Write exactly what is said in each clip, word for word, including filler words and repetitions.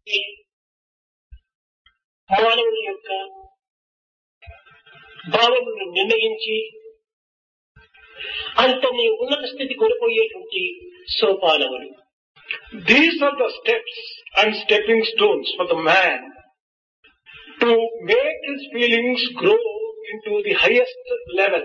మానవుని యొక్క భావములను నిర్ణయించి అంతని ఉన్నత స్థితి కొనిపోయేటువంటి సోపానములు. These are the steps and stepping stones for the man to make his feelings grow into the highest level.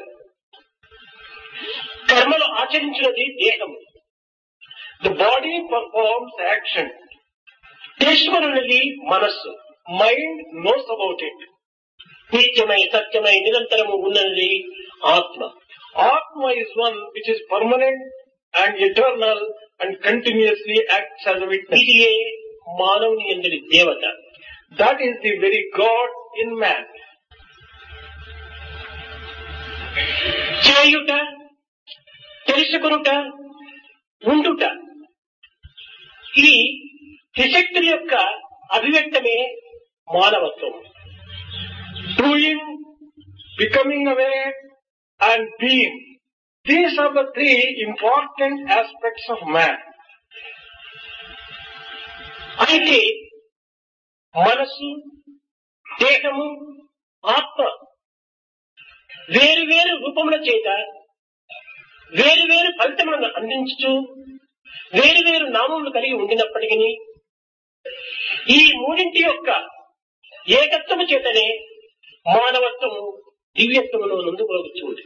కర్మలు ఆచరించినది దేహము. The body performs action. తెలుసుకున్నది మనస్సు. Mind knows about it. నిత్యమై సత్యమై నిరంతరము ఉన్నది ఆత్మ. Atma is one which is permanent and eternal and continuously acts as a witness. ఇదియే మానవుని యందలి దేవత. That is the very God in man. చేయుట, తెలుసుకొనుట, ఉండుట, ఈ త్రిశక్తుల యొక్క అభివ్యక్తమే మానవత్వం. Doing, becoming aware and being. These are the three important aspects of man. అయితే మనసు, దేహము, ఆత్మ వేరు వేరు రూపముల చేత వేరు వేరు ఫలితములను అందించుతూ వేరు వేరు నామములు కలిగి ఉండినప్పటికీ ఈ మూడింటి యొక్క ఏకత్వము చేతనే మానవత్వము దివ్యత్వమును నందుకోవచ్చు.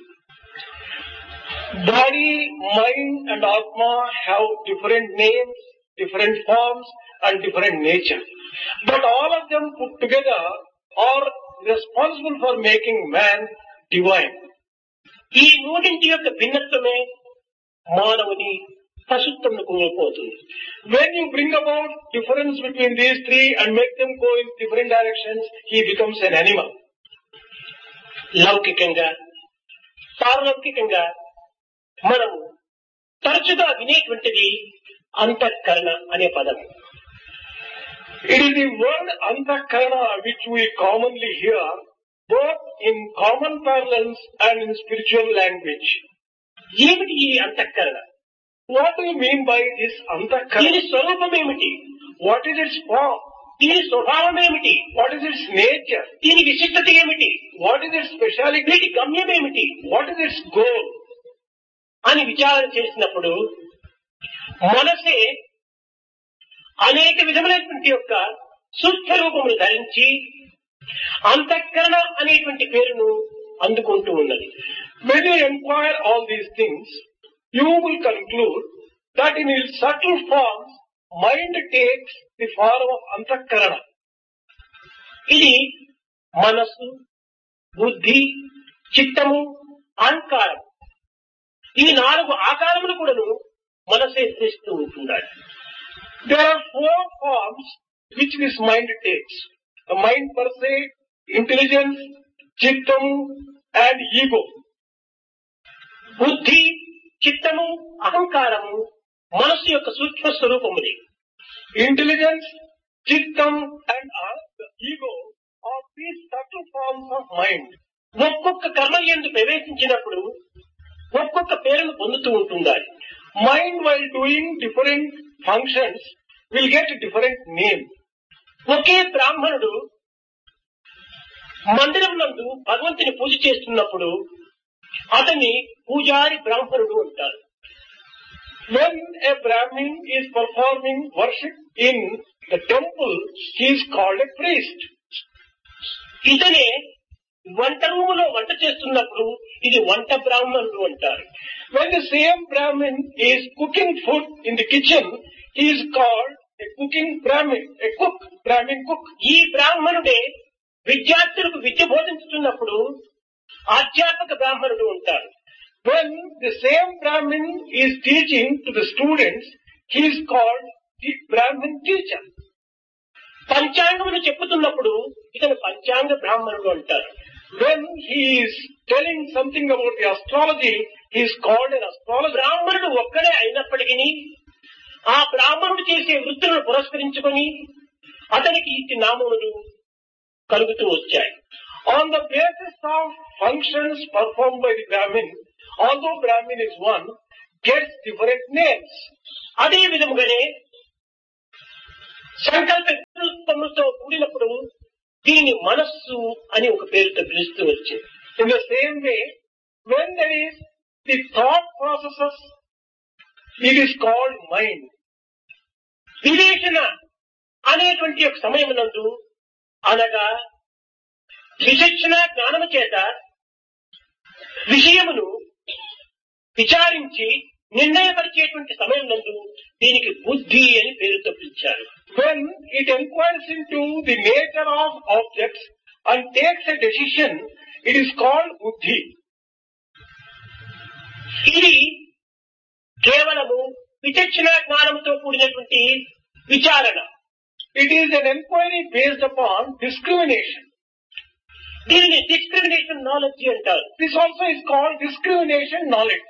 Body, mind and Atma have different names, different forms and different nature. But all of them put together are responsible for making man divine. ఈ మూడింటి యొక్క భిన్నత్వమే మానవుని పశుత్వమును కోల్పోతుంది. When you bring about difference between these three and make them go in different directions, he becomes an animal. లౌకికంగా, పారలౌకికంగా మనము తరచుగా వినేటువంటిది అంతఃకరణ అనే పదం. It is the word antakarana which we commonly hear both in common parlance and in spiritual language. ఏమిటి ఈ అంతఃకరణ? What do you mean by this antakarana? దీని స్వరూపం ఏమిటి? What is its form? దీని స్వభావం ఏమిటి? What is its nature? దీని విశిష్టత ఏమిటి? What is its speciality? వీటి గమ్యం ఏమిటి? What is its goal? అని విచారణ చేసినప్పుడు మనసే అనేక విధములైనటువంటి యొక్క సూక్ష్మ రూపములు ధరించి అంతఃకరణ అనేటువంటి పేరును అందుకుంటూ ఉన్నది. When you inquire all these things, you will conclude that in its subtle forms, mind takes the form of antakarana. ఇది మనస్సు, బుద్ధి, చిత్తము, అహంకారం ఈ నాలుగు ఆకారములు కూడాను మనసే ధరిస్తూ ఉంటున్నాడు. There are four forms which this mind takes. The mind per se, intelligence, chittam and ego. బుద్ధి, చిత్తము, అహంకారము మనస్సు యొక్క సూక్ష్మ స్వరూపముది. Intelligence, chittam and the ego are these subtle forms of mind. ఒక్కొక్క కర్మ యందు ప్రవేశించినప్పుడు ఒక్కొక్క పేరును పొందుతూ ఉంటుండాలి. Mind while doing different functions will get a different name. ఒకే బ్రాహ్మణుడు మందిరం నందు భగవంతుని పూజ చేస్తున్నప్పుడు అతన్ని పూజారి బ్రాహ్మణుడు అంటారు. When a Brahmin is performing worship in the temple, he is called a priest. ఇతనే వంట రూములో వంట చేస్తున్నప్పుడు ఇది వంట బ్రాహ్మణుడు అంటారు. When the same Brahmin is cooking food in the kitchen, he is called a cooking Brahmin, a cook, Brahmin cook. ఈ బ్రాహ్మణుడే విద్యార్థులకు విద్య బోధించుతున్నప్పుడు ఆధ్యాత్మిక బ్రాహ్మణుడు అంటారు. When the same Brahmin is teaching to the students, he is called the Brahmin teacher. పంచాంగములు చెప్పుతున్నప్పుడు ఇతను పంచాంగ బ్రాహ్మణుడు అంటారు. When he is telling something about the astrology, he is called an astrologer. బ్రాహ్మణుడు ఒక్కడే అయినప్పటికీ ఆ బ్రాహ్మణుడు చేసే వృత్తులను పురస్కరించుకొని అతనికి ఇట్టి నామములు కలుగుతూ వచ్చాయి. On the basis of functions performed by the Brahmin, although Brahmin is one, gets different names. అదే విధముగానే సంకల్పంతో కూడినప్పుడు దీనిని మనస్సు అని ఒక పేరుతో పిలుస్తూ వచ్చింది. In the same way, when there is the thought processes, it is called mind. వివేచన అనేటువంటి ఒక సమయమునందు అనగా విచక్షణ జ్ఞానము చేత విషయమును విచారించి నిర్ణయపరిచేటువంటి సమయం నందు దీనికి బుద్ధి అని పేరుతో పిలిచారు. When it inquires into the nature of objects and takes a decision, it is called buddhi. ఇది కేవలము విచక్షణ జ్ఞానంతో కూడినటువంటి విచారణ. It is an inquiry based upon discrimination. దీనిని డిస్క్రిమినేషన్ నాలెడ్జ్ అంటారు. This also is called discrimination knowledge.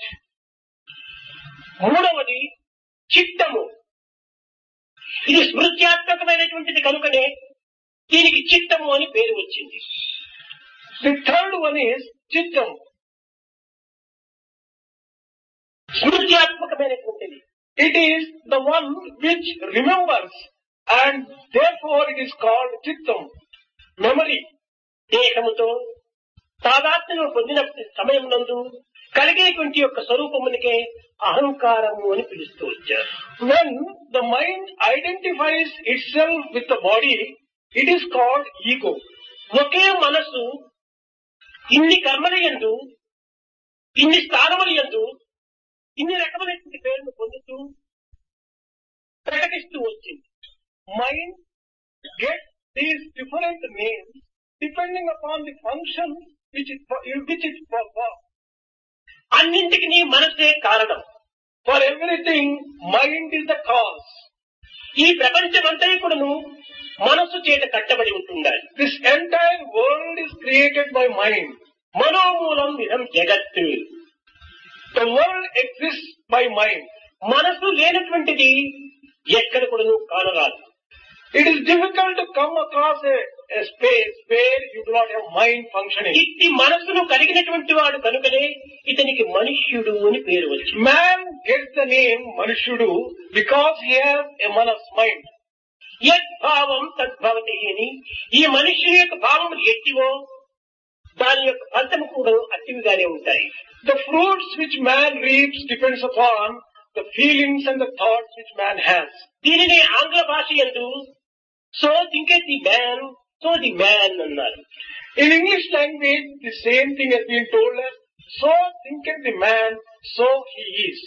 మూడవది చిత్తము. ఇది స్మృత్యాత్మకమైనటువంటిది కనుకనే దీనికి చిత్తము అని పేరు వచ్చింది. The third one is chittam. స్మృత్యాత్మకమైనటువంటిది. It is the one which remembers, and therefore it is called chittam, memory. దేహముతో తాదాత్మ్యం పొందిన సమయం నందు కలిగేటువంటి యొక్క స్వరూపమునికే అహంకారము అని పిలుస్తూ వచ్చారు. When the mind identifies itself with the body, it is called ego. ఒకే మనసు ఇన్ని కర్మల యందు, ఇన్ని స్థానముల యందు, ఇన్ని రకమైనటువంటి పేరును పొందుతూ ప్రకటిస్తూ వచ్చింది. Mind gets these different names depending upon the function which it, which it performs. అన్నింటికి నీ మనసే కారణం. For everything, mind is the cause. ఈ ప్రపంచమంతా కూడాను మనస్సు చేత కట్టబడి ఉంటుండాలి. This entire world is created by mind. మనోమూలం ఇదం జగత్తు. The world exists by mind. మనసు లేనటువంటిది ఎక్కడ కూడాను కానరాదు. It is difficult to come across a, a space where you do not have mind functioning. ఇట్టి మనస్సును కలిగినటువంటి వాడు కనుకనే ఇతనికి మనుష్యుడు అని పేరు వచ్చింది. Man gets the name Manushudu because he has a manas mind. యద్భావం తద్భవతి అని ఈ మనుష్యుని యొక్క భావములు ఎట్టివో దాని యొక్క ఫలితము కూడా అట్టివిగానే ఉంటాయి. The fruits which man reaps depends upon the feelings and the thoughts which man has. దీనిని ఆంగ్ల భాష యందు so thinketh the man so the man అన్నారు. In English language, the same thing has been told as so thinketh the man, so he is.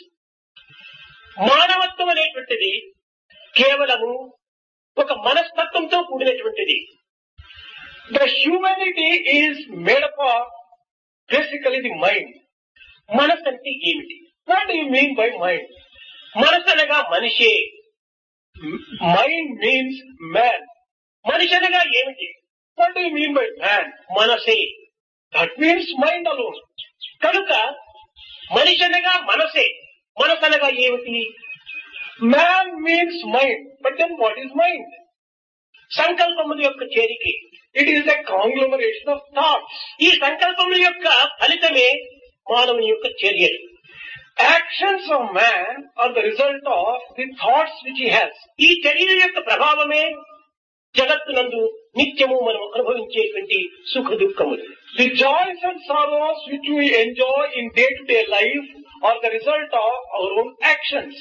మానవత్వం అనేటువంటిది కేవలము ఒక మనస్తత్వంతో కూడినటువంటిది. The humanity is made up of basically the mind. మనసు అంటే ఏమిటి? What do you mean by mind? మనసు అనగా మనిషే. Mind means man. మనిషి అనగా ఏమిటి? What do you mean by man? మనసే. That means mind alone. కనుక మనిషి అనగా మనసే. మనసు అనగా ఏమిటి? Man means mind. But then what is mind? సంకల్పముల యొక్క చేరిక. It is a conglomeration of thoughts. ఈ సంకల్పముల యొక్క ఫలితమే మానవుని యొక్క చర్యలు. Actions of man are the result of the thoughts which he has. ఈ చర్యల యొక్క ప్రభావమే జగత్తునందు నిత్యము మనం అనుభవించేటువంటి సుఖ దుఃఖములు. The joys and sorrows which we enjoy in day-to-day life are the result of our own actions.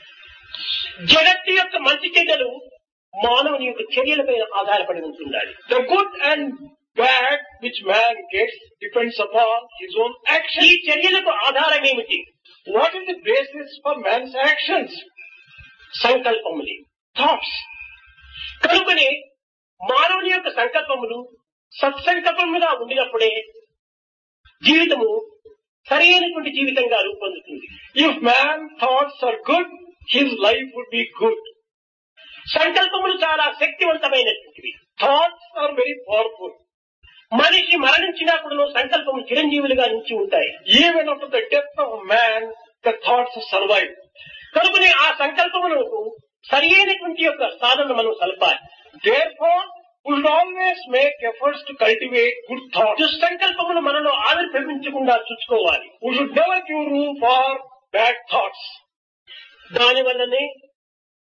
జగత్తు యొక్క మంచి చెడ్డలు మానవుని యొక్క చర్యలపై ఆధారపడి ఉంటున్నాయి. The good and bad which man gets depends upon his own actions. ఈ చర్యలకు ఆధారం ఏమిటి? What is the basis for man's actions? సంకల్పములు, thoughts. కనుకనే మానవుని యొక్క సంకల్పములు సత్సంకల్పముగా ఉండినప్పుడే జీవితము సరైనటువంటి జీవితంగా రూపొందుతుంది. If man's thoughts are good, his life would be good. సంకల్పములు చాలా శక్తివంతమైనటువంటివి. Thoughts are very powerful. మనిషి మరణించినప్పుడు సంకల్పము చిరంజీవులుగా నుంచి ఉంటాయి. Even after the death of man, the thoughts survive. కనుకనే ఆ సంకల్పములకు సరి అయినటువంటి యొక్క సాధన మనం సలపాలి. Therefore, we should always make efforts to cultivate good thoughts. దుస్సంకల్పములు మనలో ఆవిర్భవించకుండా చూసుకోవాలి. We should never give room for bad thoughts. దానివల్లనే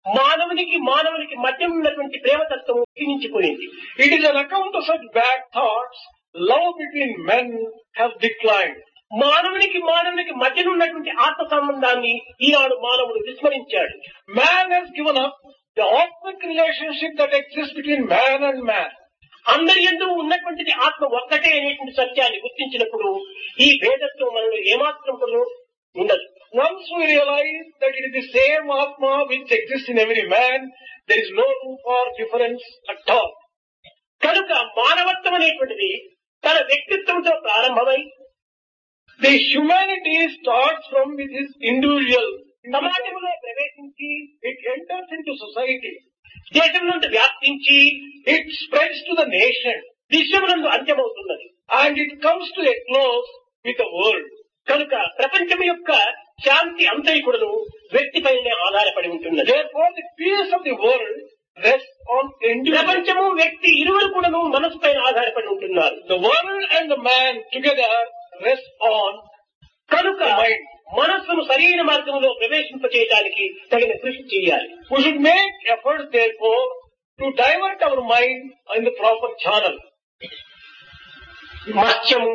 మానవునికి మానవునికి మధ్య ఉన్నటువంటి ప్రేమతత్వం క్షీణించిపోయింది. It is an account of such bad thoughts. Love between men has declined. మానవునికి మానవునికి మధ్య ఉన్నటువంటి ఆత్మ సంబంధాన్ని ఈనాడు మానవుడు విస్మరించాడు. Man has given up the authentic relationship that exists between man and man. అందరి యందు ఉన్నటువంటిది ఆత్మ ఒక్కటే అనేటువంటి సత్యాన్ని గుర్తించినప్పుడు ఈ భేదత్వం మనలో ఏమాత్రం కూడా ఉండదు. Once we realize that it is the same Atma which exists in every man, there is no room for difference at all. కనుక మానవత్వం అనేటువంటిది తన వ్యక్తిత్వంతో ప్రారంభమై The humanity starts from with his individual. సమాజంలో ప్రవేశించి It enters into society. దేశం నుండి వ్యాప్తించి It spreads to the nation. విశ్వమునందు అంత్యమవుతున్నది. And it comes to a close with the world. కనుక ప్రపంచం యొక్క శాంతి అంతైకుడను వ్యక్తిపైనే ఆధారపడి ఉంటున్నది. Therefore, the peace of the world rests on individual. ప్రపంచము వ్యక్తి ఇరువురు కూడాను మనసు పైన ఆధారపడి ఉంటున్నారు. The world and the man together rest on కనుక mind. మనస్సును సరైన మార్గంలో ప్రవేశింపచేయడానికి తగిన కృషి చేయాలి. We should make efforts, therefore, to divert our mind in the proper channel. మత్స్యము,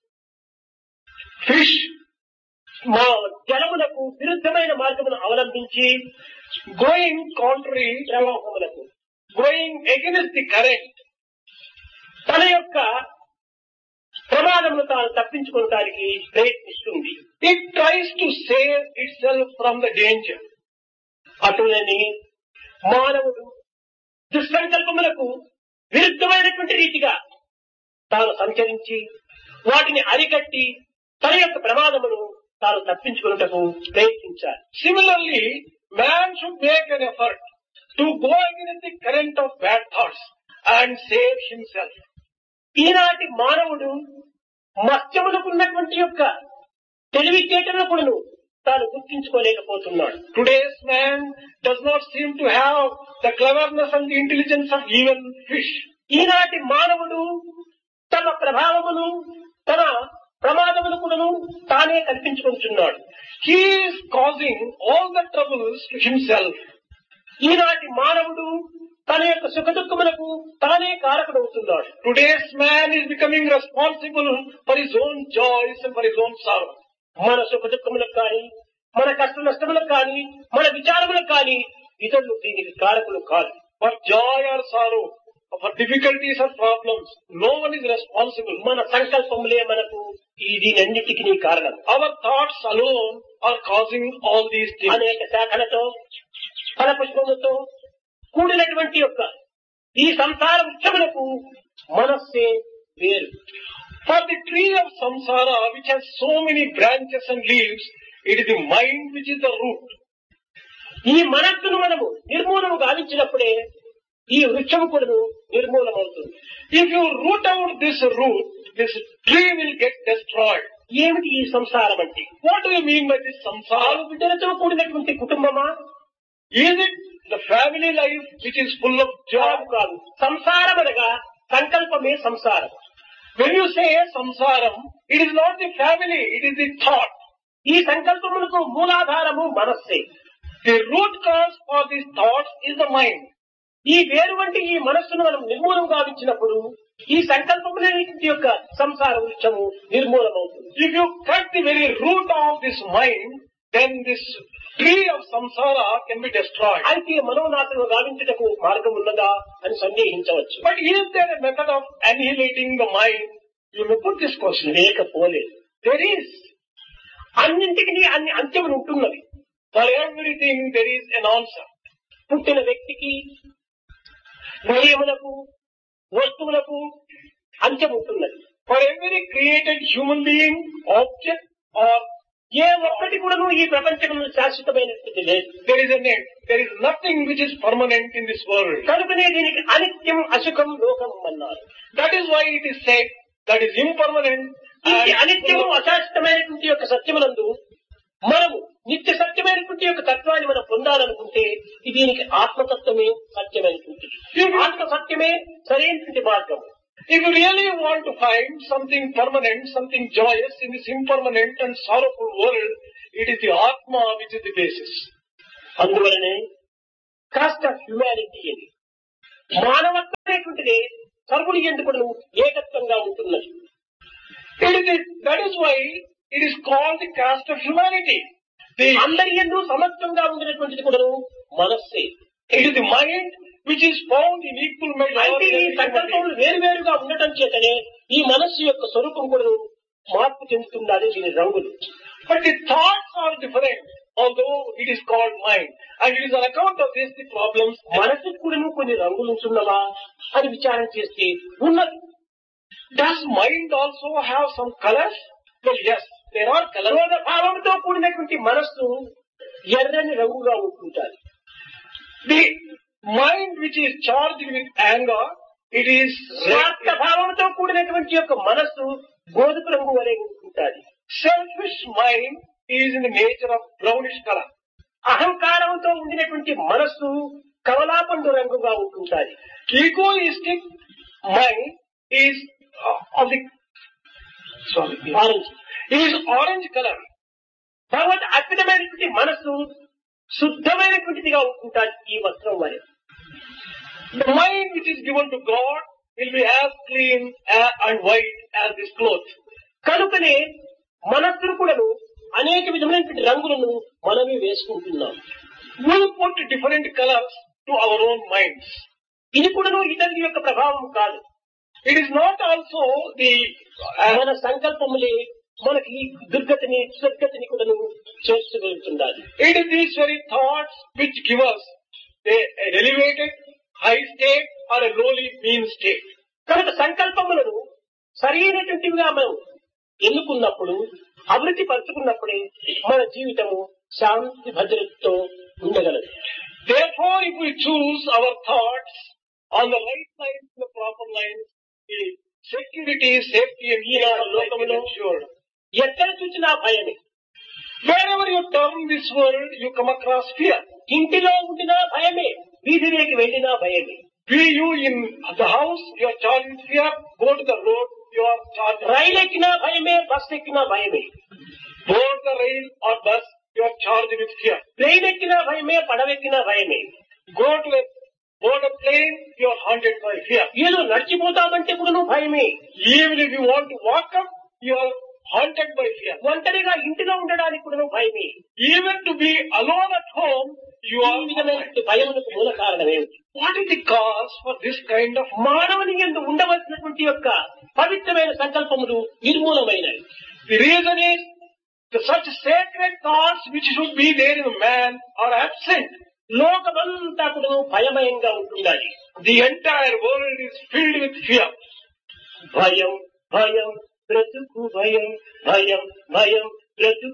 Fish మా జలములకు విరుద్ధమైన మార్గమును అవలంబించి going contrary, ప్రవాహములకు going against the current, తన యొక్క ప్రమాదమును తాను తప్పించుకోవడానికి ప్రయత్నిస్తుంది. it tries to save itself from the danger. అటులని మానవుడు దుస్సంకల్పములకు విరుద్ధమైనటువంటి రీతిగా తాను సంచరించి వాటిని అరికట్టి తన యొక్క ప్రమాదమును తాను తప్పించుకున్నటకు ప్రయత్నించాలి. Similarly, man should make an effort to go against the current of bad thoughts and save himself. ఈనాటి మానవుడు మత్స్యములకు ఉన్నటువంటి యొక్క తెలివితేటలను కూడాను తాను గుర్తించుకోలేకపోతున్నాడు. Today's man does not seem to have the cleverness and the intelligence of even fish. ఈనాటి మానవుడు తమ ప్రభావమును తన ప్రమాదమును కూడాను తానే కల్పించుకుంటున్నాడు. He is causing all the troubles to himself. ఈనాటి మానవుడు తన యొక్క సుఖ దుఃఖములకు తానే కారకుడవుతున్నాడు. Today's man is becoming responsible for his own joys and for his own sorrow. మన సుఖ దుఃఖములకు కానీ మన కష్ట నష్టములకు కానీ మన విచారములకు కానీ ఇతరులు దీనికి కారకులు కాదు. For joy or sorrow, for difficulties or problems, no one is responsible. మన సంకల్పములే మనకు ఈ దీనన్నిటికీ కారణం. Our thoughts alone are causing all these things. అనేక శాఖలతో ఫలపుష్పములతో కూడినటువంటి యొక్క ఈ సంసార వృక్షములకు మనస్సే వేరు. For the tree of samsara, which has so many branches and leaves, it is the mind which is the root. ఈ మనస్సును మనము నిర్మూలము గావించినప్పుడే ఈ వృక్షము కూడా నిర్మూలమవుతుంది. If you root out this root, this tree will get destroyed. ఏమిటి ఈ సంసారం అంటే? What do you mean by this samsara? ఆరు బిడ్డలతో కూడినటువంటి కుటుంబమా? Is it the family life which is full of joy? కాదు. సంసారం అనగా సంకల్పమే సంసారం. When you say samsaram, it is not the family, it is the thought. ఈ సంకల్పములకు మూలాధారము మనస్సే. The root cause for these thoughts is the mind. ఈ వేరు వంటి ఈ మనస్సును మనం నిర్మూలం గావించినప్పుడు ఈ సంకల్పములన్నింటి యొక్క సంసార వృక్షము నిర్మూలమవుతుంది. If you cut the very root of this mind, then this tree of samsara can be destroyed. అయితే మనోనాశనం గావించుటకు మార్గం ఉన్నదా అని సందేహించవచ్చు. But is there a method of annihilating the mind? You may put this question. లేకపోలేదు. There is. అన్నింటికి అన్ని అంత్యములు ఉంటున్నవి. For everything there is an answer. పుట్టిన వ్యక్తికి ద్రవ్యములకు వస్తువులకు అంత్యం ఉంటున్నది. For every created human being, object or ఏ ఒక్కటి కూడాను ఈ ప్రపంచంలో శాశ్వతమైనటువంటి లేదు. there is an end. There is nothing which is permanent in this world. కనుకనే దీనికి అనిత్యం అసుఖం లోకం అన్నారు. That is why it is said that is impermanent. ఈ అనిత్యము అశాశ్వతమైనటువంటి యొక్క సత్యమునందు మనము నిత్య సత్యమైనటువంటి యొక్క తత్వాన్ని మనం పొందాలనుకుంటే దీనికి ఆత్మతత్వమే సత్యమైనటువంటి ఆత్మ సత్యమే సరైనటువంటి మార్గం. If you really want to find something permanent, something joyous in this impermanent and sorrowful world, it is the Atma which is the basis. అందువలనే కాస్ట్ ఆఫ్ హ్యుమానిటీ అని. మానవత్వం అనేటువంటిది సర్వుని ఎందుకు ఏకత్వంగా ఉంటున్నది. It is, that is why it is called the caste of humanity. The, అందరి యందు సమత్వంగా ఉండినటువంటిది కూడా మనస్సే. it is the mind which is found in equal measure. అయితే ఈ సంకల్పములు వేరువేరుగా ఉండటం చేతనే ఈ మనస్సు యొక్క స్వరూపం కూడా మార్పు చెందుతున్నది దీని రంగులు. But the thoughts are different, although it is called mind. And it is on account of this the problems. మనసుకు కూడా కొన్ని రంగులు ఉంటున్నవా అని విచారం చేస్తే ఉన్నది. Does mind also have some colors? Well, yes, there are colors. క్రోధ భావంతో కూడినటువంటి మనస్సు ఎర్రని రంగుగా ఉంటుంటాది. The mind which is charged with anger, it is స్వార్థ భావంతో కూడినటువంటి యొక్క మనస్సు గోధుమ రంగు వలె ఉంటుంటాది. selfish mind is in the nature of brownish color. అహంకారంతో ఉండినటువంటి మనస్సు కమలాపండు రంగుగా ఉంటుంటాది. Egoistic mind is uh, of the sorry, orange. is orange color. భగవద్ అద్భుతమైనటువంటి మనస్సు శుద్ధమైనటువంటిదిగా ఉంటుంటాది ఈ వస్త్రం వలె. The mind which is given to God will be as clean uh, and white as this cloth. కనుకనే మనస్సును కూడాను అనేక విధమైనటువంటి రంగులను మనమే వేసుకుంటున్నాం. We put different colors to our own minds. ఇది కూడాను ఇతరుల యొక్క ప్రభావం కాదు. It is not also the uh, మన సంకల్పములే మనకి ఈ దుర్గతిని స్వర్గతిని కూడాను చేర్చగలుగుతుండాలి. it is these very thoughts which give us a, an elevated high state or a lowly mean state. కనుక సంకల్పములను సరైనటువంటివిగా మనం ఎన్నుకున్నప్పుడు అభివృద్ధి పరుచుకున్నప్పుడే మన జీవితము శాంతి భద్రతతో ఉండగలదు. Therefore, if we choose our thoughts on the right lines, the proper lines, the security, safety and peace of life is ensured. ఎక్కడ చూసినా భయమే. Wherever you turn this world, you come across fear. ఇంటిలో ఉండినా భయమే, వీధిలోకి వెళ్ళినా భయమే. Be you in the house, you are charged with fear. Go to the road, you are charged with fear. రైలు ఎక్కినా భయమే, బస్ ఎక్కినా భయమే. Board the rail or bus, you are charged with fear. Train ఎక్కినా భయమే, పడవెక్కినా భయమే. Go to a board a plane, you are haunted by fear. ఏదో నడిచిపోతామంటే కూడా భయమే. Even if you want to walk up, you are haunted by fear. ఒంటరిగా ఇంటిలో ఉండడానికి కూడా భయమే. Even to be alone at home, you ఈ are విధమైనటువంటి భయములకు మూల కారణం ఏమిటి? What is the cause for this kind of మానవుని యందు ఉండవలసినటువంటి యొక్క పవిత్రమైన సంకల్పములు నిర్మూలమైనవి. The reason is that such sacred thoughts which should be there in a man are absent. లోకమంతా కూడా భయమయంగా ఉంటుండాలి. The entire world is filled with fear. భయం భయం బ్రతుకు భయం భయం భయం బ్రతుకు